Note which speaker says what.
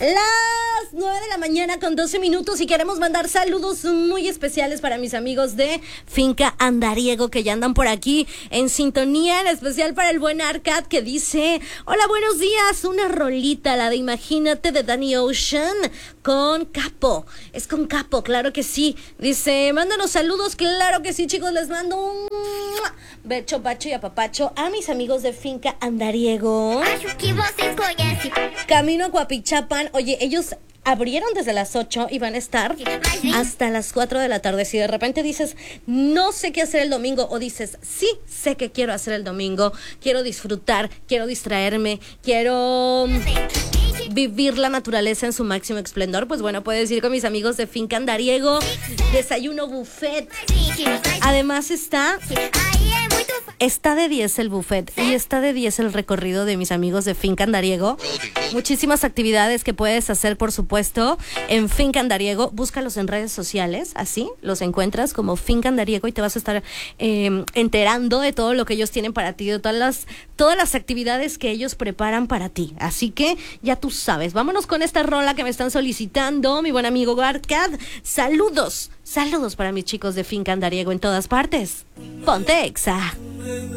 Speaker 1: Las 9 de la mañana con 12 minutos y queremos mandar saludos muy especiales para mis amigos de Finca Andariego que ya andan por aquí en sintonía, en especial para el buen Arcad que dice: hola, buenos días, una rolita, la de Imagínate de Danny Ocean con Capo. Es con Capo, claro que sí. Dice, mándanos saludos, claro que sí, chicos, les mando un becho, bacho y apapacho a mis amigos de Finca Andariego. Camino a Coapichapan. Oye, ellos abrieron desde las 8 y van a estar hasta las 4 de la tarde. Si de repente dices, no sé qué hacer el domingo, o dices, sí, sé qué quiero hacer el domingo, quiero disfrutar, quiero distraerme, quiero vivir la naturaleza en su máximo esplendor, pues bueno, puedes ir con mis amigos de Finca Andariego. Desayuno buffet. Además está de 10 el buffet y está de 10 el recorrido de mis amigos de Finca Andariego. Muchísimas actividades que puedes hacer, por supuesto, en Finca Andariego. Búscalos en redes sociales, así los encuentras como Finca Andariego y te vas a estar enterando de todo lo que ellos tienen para ti, de todas las actividades que ellos preparan para ti. Así que ya tú sabes. Vámonos con esta rola que me están solicitando mi buen amigo Arcad. Saludos para mis chicos de Finca Andariego en todas partes. Ponte Exa.